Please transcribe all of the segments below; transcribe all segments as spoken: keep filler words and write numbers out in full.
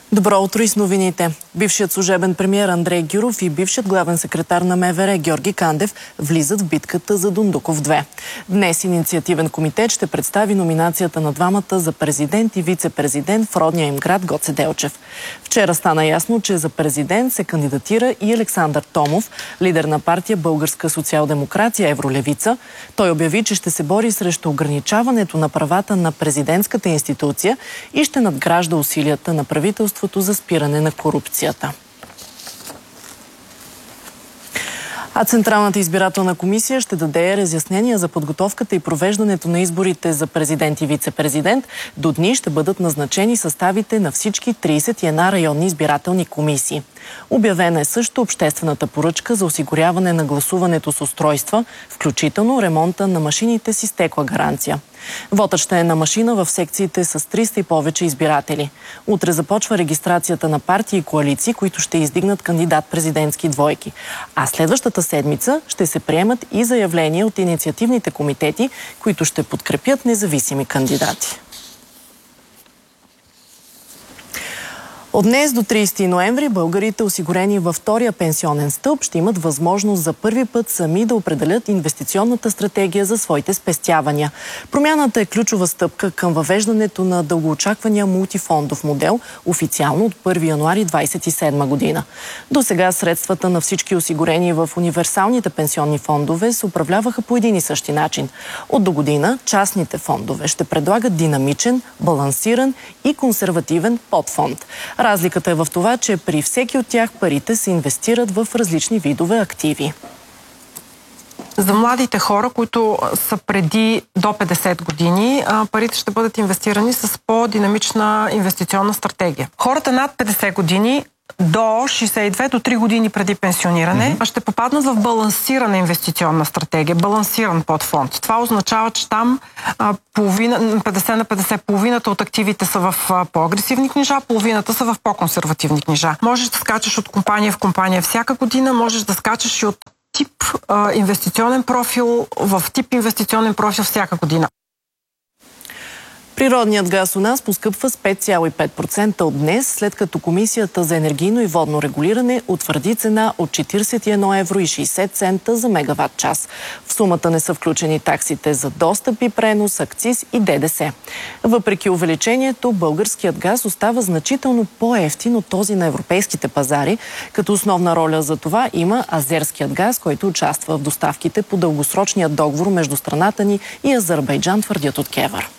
Добро утро и с новините. Бившият служебен премиер Андрей Гюров и бившият главен секретар на МВР Георги Кандев влизат в битката за Дондуков две. Днес инициативен комитет ще представи номинацията на двамата за президент и вице-президент в родния им град Гоце Делчев. Вчера стана ясно, че за президент се кандидатира и Александър Томов, лидер на партия Българска социал-демокрация Евролевица. Той обяви, че ще се бори срещу ограничаването на правата на президентската институция и ще надгражда усилията на правителството за спиране на корупцията. А Централната избирателна комисия ще даде разяснения за подготовката и провеждането на изборите за президент и вице-президент. До дни ще бъдат назначени съставите на всички тридесет и една районни избирателни комисии. Обявена е също обществената поръчка за осигуряване на гласуването с устройства, включително ремонта на машините с изтекла гаранция. Вотът ще е на машина в секциите с триста и повече избиратели. Утре започва регистрацията на партии и коалиции, които ще издигнат кандидат-президентски двойки. А следващата седмица ще се приемат и заявления от инициативните комитети, които ще подкрепят независими кандидати. От днес до тридесети ноември българите, осигурени във втория пенсионен стълб, ще имат възможност за първи път сами да определят инвестиционната стратегия за своите спестявания. Промяната е ключова стъпка към въвеждането на дългоочаквания мултифондов модел официално от първи януари двадесет и седма година. До сега средствата на всички осигурени в универсалните пенсионни фондове се управляваха по един и същи начин. От до година частните фондове ще предлагат динамичен, балансиран и консервативен подфонд. Разликата е в това, че при всеки от тях парите се инвестират в различни видове активи. За младите хора, които са преди до петдесет години, парите ще бъдат инвестирани с по-динамична инвестиционна стратегия. Хората над петдесет години до шейсет и две, до три години преди пенсиониране, mm-hmm. ще попаднат в балансирана инвестиционна стратегия, балансиран подфонд. Това означава, че там а, половина, петдесет на петдесет, половината от активите са в а, по-агресивни книжа, половината са в по-консервативни книжа. Можеш да скачаш от компания в компания всяка година, можеш да скачаш и от тип а, инвестиционен профил в тип инвестиционен профил всяка година. Природният газ у нас поскъпва с пет цяло и пет процента от днес, след като Комисията за енергийно и водно регулиране утвърди цена от четиридесет и едно евро и шейсет цента за мегаватт час. В сумата не са включени таксите за достъп и пренос, акциз и ДДС. Въпреки увеличението, българският газ остава значително по-евтин от този на европейските пазари, като основна роля за това има азерският газ, който участва в доставките по дългосрочния договор между страната ни и Азербайджан, твърдят от КЕВР.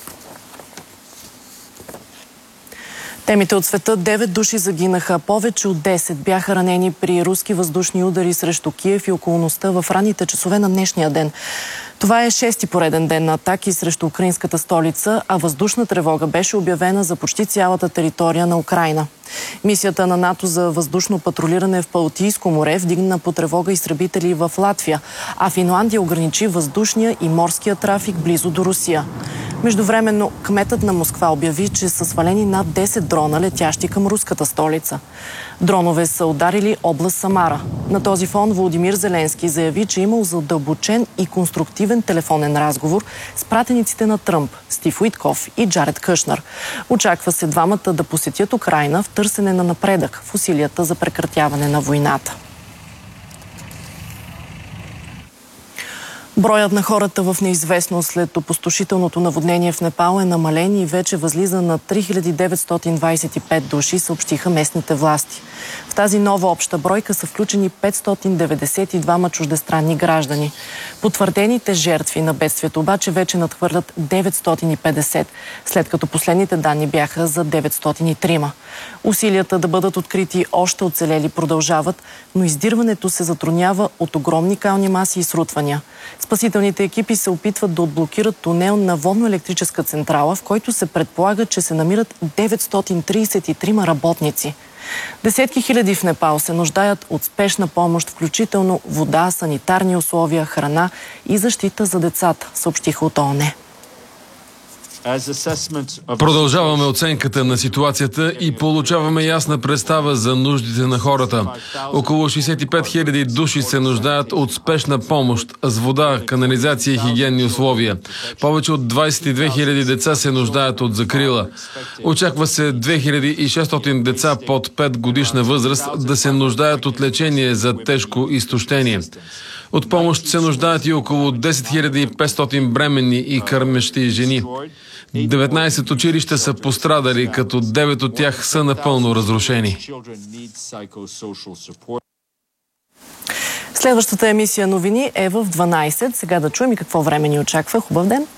Темите от света: девет души загинаха, повече от десет бяха ранени при руски въздушни удари срещу Киев и околността в ранните часове на днешния ден. Това е шести пореден ден на атаки срещу украинската столица, а въздушна тревога беше обявена за почти цялата територия на Украйна. Мисията на НАТО за въздушно патрулиране в Балтийско море вдигна по тревога изтребители в Латвия, а Финландия ограничи въздушния и морския трафик близо до Русия. Междувременно кметът на Москва обяви, че са свалени над десет дрона, летящи към руската столица. Дронове са ударили област Самара. На този фон Володимир Зеленски заяви, че имал задълбочен и конструктивен телефонен разговор с пратениците на Тръмп, Стив Уитков и Джаред Кушнер. Очаква се двамата да посетят Украйна в търсене на напредък в усилията за прекратяване на войната. Броят на хората в неизвестност след опустошителното наводнение в Непал е намален и вече възлиза на три хиляди деветстотин двадесет и пет души, съобщиха местните власти. В тази нова обща бройка са включени петстотин деветдесет и двама чуждестранни граждани. Потвърдените жертви на бедствието обаче вече надхвърлят деветстотин и петдесет, след като последните данни бяха за деветстотин и трима. Усилията да бъдат открити още оцелели продължават, но издирването се затруднява от огромни кални маси и срутвания. Спасителните екипи се опитват да отблокират тунел на водно-електрическа централа, в който се предполага, че се намират деветстотин тридесет и трима работници. Десетки хиляди в Непал се нуждаят от спешна помощ, включително вода, санитарни условия, храна и защита за децата, съобщиха от ООН. Продължаваме оценката на ситуацията и получаваме ясна представа за нуждите на хората. Около шейсет и пет хиляди души се нуждаят от спешна помощ с вода, канализация и хигиенни условия. Повече от двайсет и две хиляди деца се нуждаят от закрила. Очаква се две хиляди и шестстотин деца под пет годишна възраст да се нуждаят от лечение за тежко изтощение. От помощ се нуждаят и около десет хиляди и петстотин бременни и кърмещи жени. деветнайсет училища са пострадали, като девет от тях са напълно разрушени. Следващата емисия новини е в дванайсет. Сега да чуем и какво време ни очаква. Хубав ден!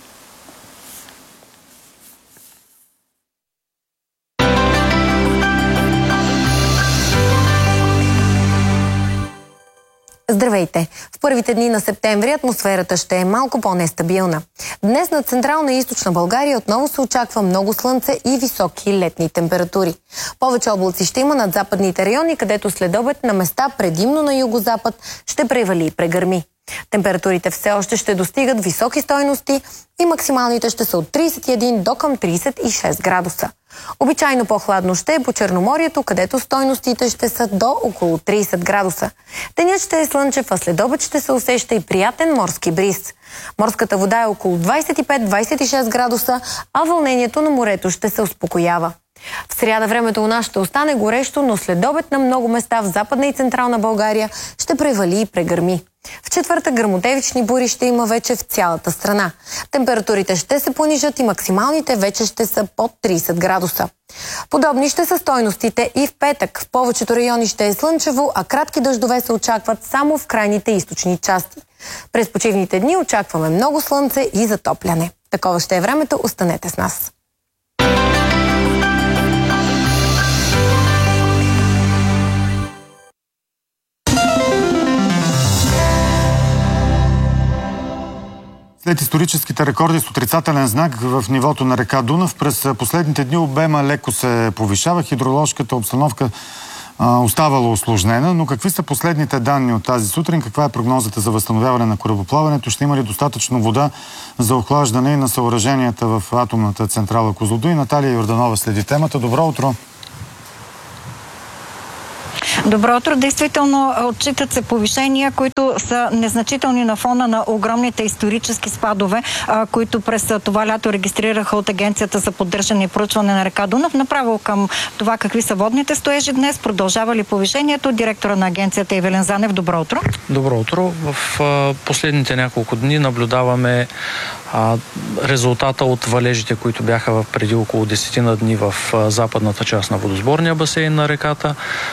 Здравейте! В първите дни на септември атмосферата ще е малко по-нестабилна. Днес на Централна и Източна България отново се очаква много слънце и високи летни температури. Повече облаци ще има над западните райони, където следобед на места, предимно на югозапад, ще превали и прегърми. Температурите все още ще достигат високи стойности и максималните ще са от трийсет и един до към трийсет и шест градуса. Обичайно по-хладно ще е по Черноморието, където стойностите ще са до около трийсет градуса. Денят ще е слънчев, а следобед ще се усеща и приятен морски бриз. Морската вода е около двайсет и пет до двайсет и шест градуса, а вълнението на морето ще се успокоява. В сряда времето у нас ще остане горещо, но следобед на много места в Западна и Централна България ще превали и прегърми. В четвъртък гръмотевични бури ще има вече в цялата страна. Температурите ще се понижат и максималните вече ще са под трийсет градуса. Подобни ще са стойностите и в петък. В повечето райони ще е слънчево, а кратки дъждове се очакват само в крайните източни части. През почивните дни очакваме много слънце и затопляне. Такова ще е времето, останете с нас. След историческите рекорди с отрицателен знак в нивото на река Дунав, през последните дни обема леко се повишава, хидроложката обстановка а, оставала усложнена, но какви са последните данни от тази сутрин? Каква е прогнозата за възстановяване на корабоплаването? Ще има ли достатъчно вода за охлаждане на съоръженията в атомната централа Козлодуй? Наталия Йорданова следи темата. Добро утро! Добро утро. Действително отчитат се повишения, които са незначителни на фона на огромните исторически спадове, които през това лято регистрираха от Агенцията за поддържане и проучване на река Дунав. Направо към това какви са водните стоежи днес, продължава ли повишението? Директора на агенцията Ивелин Занев, добро утро. Добро утро. В последните няколко дни наблюдаваме а, резултата от валежите, които бяха преди около десетина дни в западната част на водосборния басейн на реката.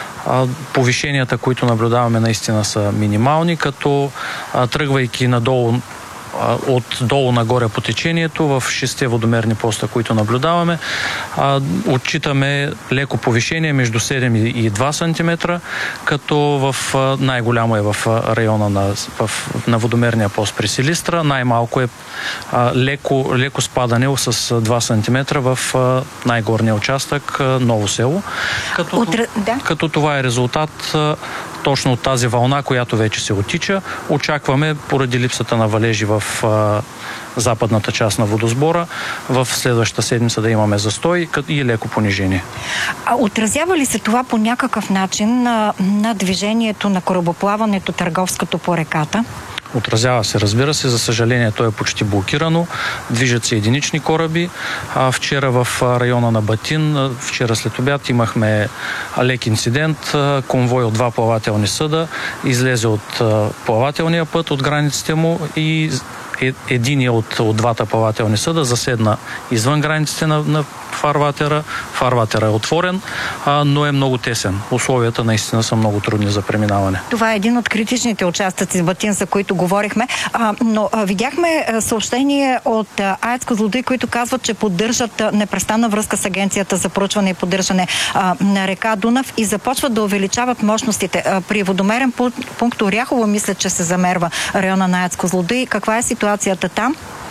Повишенията, които наблюдаваме, наистина са минимални, като а, тръгвайки надолу, а, от долу нагоре по течението в шестте водомерни поста, които наблюдаваме, а, отчитаме леко повишение между седем и два сантиметра, като в а, най-голямо е в района на, в, на водомерния пост при Силистра, най-малко е а, леко, леко спадане с два сантиметра в а, най-горния участък а, Ново село. Като, Утре, да. като това е резултат а, точно от тази вълна, която вече се отича. Очакваме, поради липсата на валежи в а, западната част на водосбора, в следващата седмица да имаме застой и леко понижение. А отразява ли се това по някакъв начин на, на движението на корабоплаването търговското по реката? Отразява се, разбира се. За съжаление, то е почти блокирано. Движат се единични кораби. А, вчера в района на Батин, вчера след обяд, имахме лек инцидент. Конвой от два плавателни съда излезе от плавателния път, от границите му и единия от, от двата плавателни съда заседна извън границите на, на фарватера. Фарватера е отворен, а, но е много тесен. Условията наистина са много трудни за преминаване. Това е един от критичните участъци с Батин, за които говорихме. А, но а, видяхме а, съобщение от а, АЕЦ Козлодуй, които казват, че поддържат а, непрестанна връзка с Агенцията за проучване и поддържане а, на река Дунав и започват да увеличават мощностите. А, при водомерен пункт Оряхово, мисля, че се замерва района на АЕЦ Козлодуй. Каква е ситуацията там?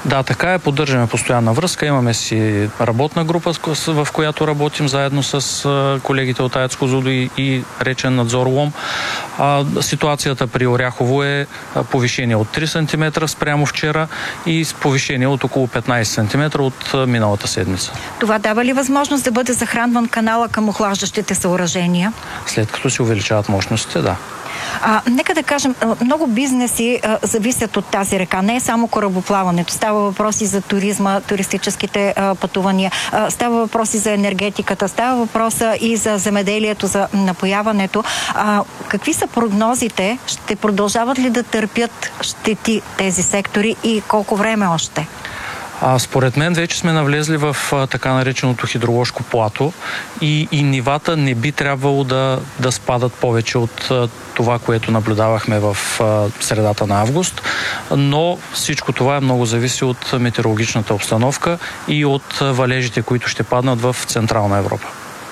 Да, така е. Поддържаме постоянна връзка. Имаме си работна група, в която работим заедно с колегите от АЕЦ Козлодуй и речен надзор Лом. А, ситуацията при Оряхово е повишение от три сантиметра спрямо вчера и с повишение от около петнайсет сантиметра от миналата седмица. Това дава ли възможност да бъде захранван канала към охлаждащите съоръжения? След като се увеличават мощностите, да. А, нека да кажем, много бизнеси а, зависят от тази река. Не е само корабоплаването. Става въпроси за туризма, туристическите а, пътувания. А, става въпроси за енергетиката. Става въпроса и за земеделието, за напояването. А, какви са прогнозите? Ще продължават ли да търпят щети тези сектори и колко време още? А, според мен вече сме навлезли в а, така нареченото хидроложко плато и, и нивата не би трябвало да, да спадат повече от а, това, което наблюдавахме в а, средата на август, но всичко това е много зависи от метеорологичната обстановка и от а, валежите, които ще паднат в Централна Европа.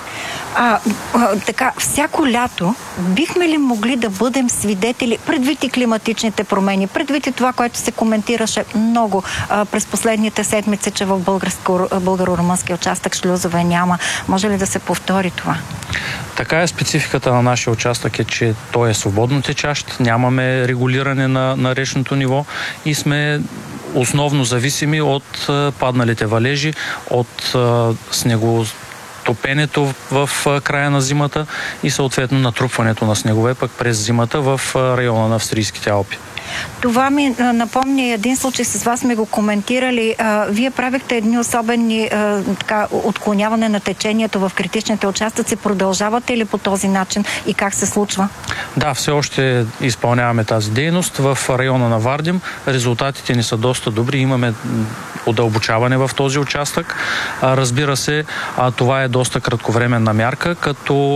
А, а, така, всяко лято бихме ли могли да бъдем свидетели, предвид и климатичните промени, предвид и това, което се коментираше много а, през последните седмици, че в българо-румънския участък шлюзове няма. Може ли да се повтори това? Така е, спецификата на нашия участък е, че той е свободно течащ, нямаме регулиране на, на речното ниво и сме основно зависими от а, падналите валежи, от а, снего топенето в края на зимата и съответно натрупването на снегове пък през зимата в района на Австрийските Алпи. Това ми напомня един случай, с вас сме го коментирали. Вие правихте едни особени така, отклоняване на течението в критичните участъци. Продължавате ли по този начин и как се случва? Да, все още изпълняваме тази дейност. В района на Вардим резултатите ни са доста добри. Имаме удълбочаване в този участък. Разбира се, това е доста кратковременна мярка, като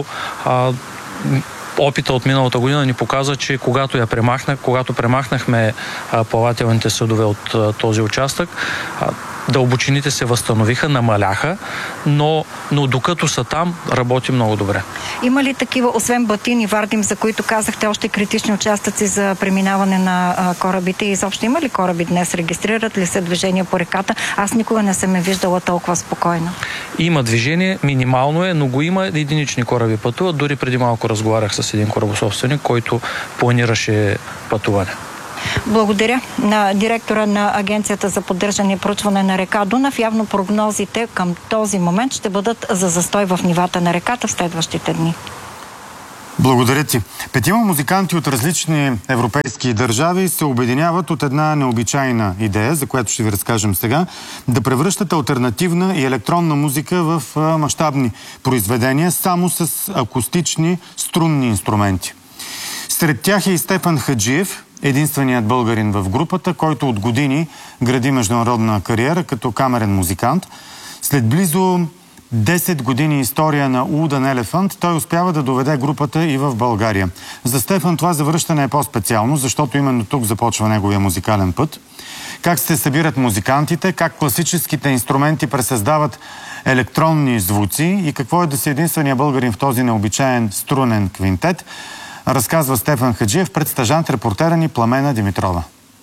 опита от миналата година ни показа, че когато я премахнах, когато премахнахме а, плавателните съдове от а, този участък, а, дълбочините се възстановиха, намаляха, но, но докато са там, работи много добре. Има ли такива, освен Батин и Вардим, за които казахте още критични участъци за преминаване на а, корабите? И изобщо има ли кораби днес? Регистрират ли се движение по реката? Аз никога не съм ме виждала толкова спокойно. Има движение, минимално е, но го има, единични кораби пътуват. Дори преди малко разговарях с един корабособственик, който планираше пътуване. Благодаря на директора на Агенцията за поддържане и проучване на река Дунав. Явно прогнозите към този момент ще бъдат за застой в нивата на реката в следващите дни. Благодаря ти. Петима музиканти от различни европейски държави се обединяват от една необичайна идея, за която ще ви разкажем сега, да превръщат алтернативна и електронна музика в мащабни произведения само с акустични струнни инструменти. Сред тях е и Стефан Хаджиев, единственият българин в групата, който от години гради международна кариера като камерен музикант. След близо десет години история на Wooden Elephant, той успява да доведе групата и в България. За Стефан това завръщане е по-специално, защото именно тук започва неговия музикален път. Как се събират музикантите, как класическите инструменти пресъздават електронни звуци и какво е да си единствения българин в този необичаен струнен квинтет, разказва Стефан Хаджиев пред стажант-репортера ни Пламена Димитрова.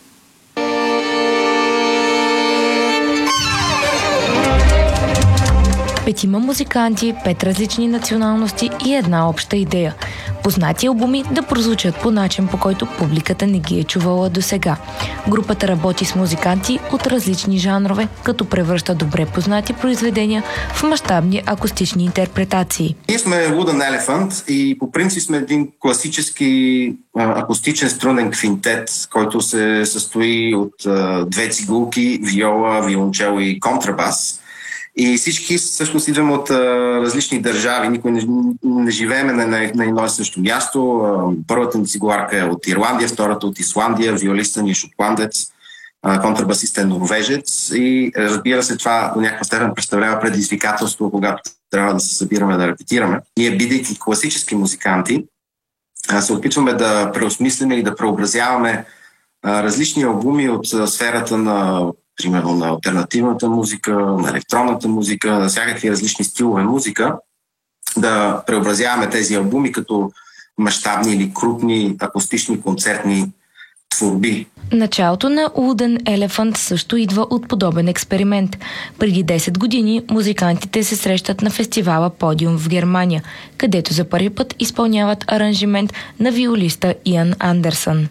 Петима музиканти, пет различни националности и една обща идея. Познати албуми да прозвучат по начин, по който публиката не ги е чувала досега. Групата работи с музиканти от различни жанрове, като превръща добре познати произведения в мащабни акустични интерпретации. Ние сме Wooden Elephant и по принцип сме един класически а, акустичен струнен квинтет, който се състои от а, две цигулки, виола, виолончело и контрабас. И всички всъщност идваме от а, различни държави. Никой не, не живееме на, на, на едно и също място. А, първата ни цигуларка е от Ирландия, втората от Исландия, виолиста ни е шотландец, а, контрабасист е норвежец. И разбира се, това до някаква степен представлява предизвикателство, когато трябва да се събираме да репетираме. Ние, бидейки класически музиканти, а, се опитваме да преосмислиме и да преобразяваме а, различни албуми от а, сферата на примерно на алтернативната музика, на електронната музика, на всякакви различни стилове музика, да преобразяваме тези албуми като мащабни или крупни акустични концертни творби. Началото на Wooden Elephant също идва от подобен експеримент. Преди десет години музикантите се срещат на фестивала Подиум в Германия, където за първи път изпълняват аранжимент на виолиста Иан Андерсън.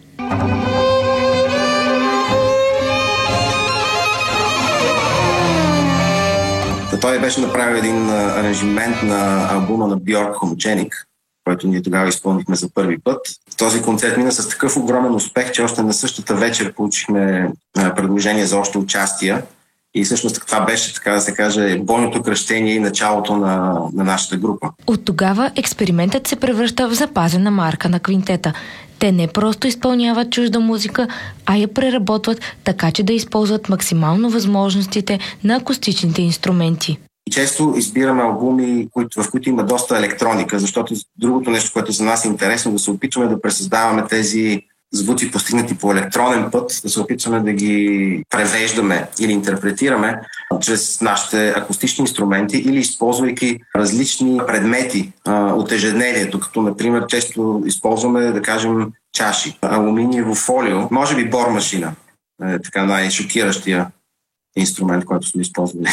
Той беше направил един аранжимент на албума на Бьорк Хомогеник, който ние тогава изпълнихме за първи път. Този концерт мина с такъв огромен успех, че още на същата вечер получихме предложение за още участия. И всъщност това беше, така да се каже, бойното кръщение и началото на, на нашата група. От тогава експериментът се превръща в запазена марка на квинтета. Те не просто изпълняват чужда музика, а я преработват така, че да използват максимално възможностите на акустичните инструменти. И често избираме албуми, в които има доста електроника, защото другото нещо, което за нас е интересно, да се опитваме да пресъздаваме тези звуци, постигнати по електронен път, да се опитваме да ги превеждаме или интерпретираме чрез нашите акустични инструменти или използвайки различни предмети а, от ежедневието, като например често използваме, да кажем, чаши, алуминиево фолио, може би бормашина, е така най-шокиращия инструмент, който сме използвали.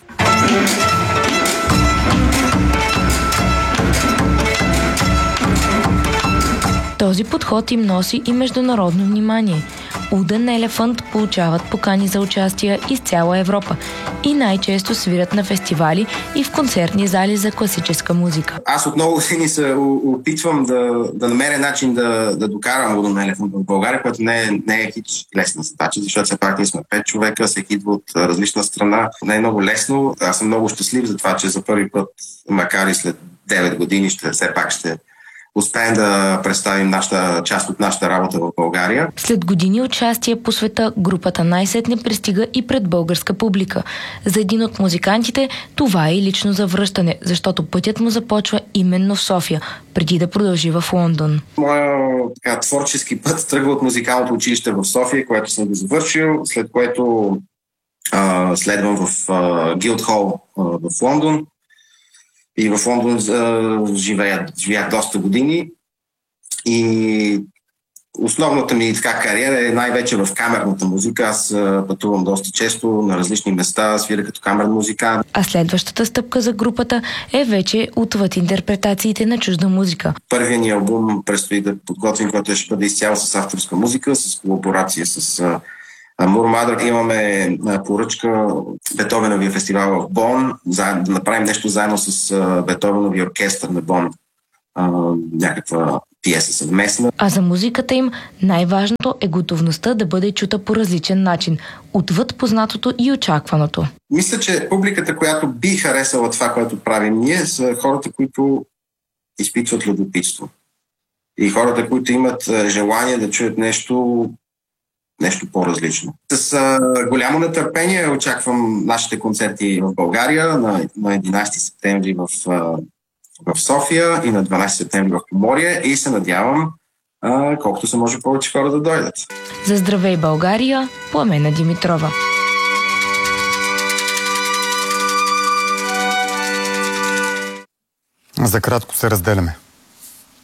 Този подход им носи и международно внимание. Wooden Elephant получават покани за участие из цяла Европа и най-често свират на фестивали и в концертни зали за класическа музика. Аз от много години се опитвам да, да намеря начин да, да докарам Wooden Elephant в България, което не е, не е хич лесна задача, защото все пак ние сме пет човека, всеки идва от различна страна. Не е много лесно. Аз съм много щастлив за това, че за първи път, макар и след девет години, ще, все пак ще успеем да представим нашата, част от нашата работа в България. След години участие по света, групата най-сетне пристига и пред българска публика. За един от музикантите това е и лично завръщане, защото пътят му започва именно в София, преди да продължи в Лондон. Моя така, творчески път тръгва от музикалното училище в София, което съм го завършил, след което а, следвам в Гилдхол в Лондон. И в Лондон uh, живея, живея доста години и основната ми така кариера е най-вече в камерната музика. Аз uh, пътувам доста често на различни места, свиря като камерен музикант. А следващата стъпка за групата е вече отвъд интерпретациите на чужда музика. Първият ни албум предстои да подготвим, който ще бъде изцяло с авторска музика, с колаборация с uh, Мурмадър. Имаме поръчка Бетовеновия фестивал в Бон, да направим нещо заедно с Бетовеновия оркестър на Бон, а, някаква пиеса съвместна. А за музиката им най-важното е готовността да бъде чута по различен начин, отвъд познатото и очакваното. Мисля, че публиката, която би харесала това, което правим ние, са хората, които изпитват любопитство. И хората, които имат желание да чуят нещо нещо по-различно. С а, голямо нетърпение очаквам нашите концерти в България на, на единайсети септември в, а, в София и на дванайсети септември в Поморие и се надявам а, колкото се може повече хора да дойдат. За здравей България, Пламена Димитрова. За кратко се разделяме.